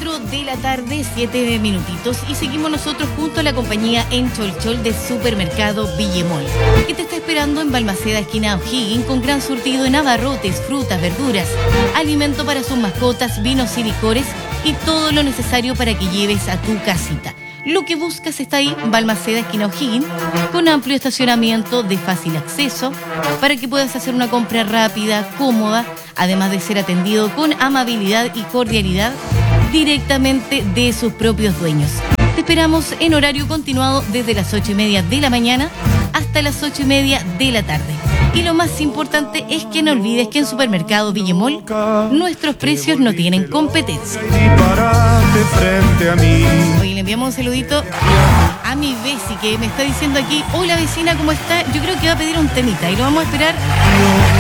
4 de la tarde, 7 minutitos, y seguimos nosotros junto a la compañía en Cholchol de Supermercado Villemol, que te está esperando en Balmaceda, esquina O'Higgins, con gran surtido en abarrotes, frutas, verduras, alimento para sus mascotas, vinos y licores y todo lo necesario para que lleves a tu casita. Lo que buscas está ahí, Balmaceda, esquina O'Higgins, con amplio estacionamiento de fácil acceso para que puedas hacer una compra rápida, cómoda, además de ser atendido con amabilidad y cordialidad directamente de sus propios dueños. Te esperamos en horario continuado desde las 8:30 de la mañana hasta las 8:30 de la tarde. Y lo más importante es que no olvides que en Supermercado Villemol nuestros precios no tienen competencia. Oye, le enviamos un saludito a mi Besi, que me está diciendo aquí: hola vecina, ¿cómo está? Yo creo que va a pedir un temita y lo vamos a esperar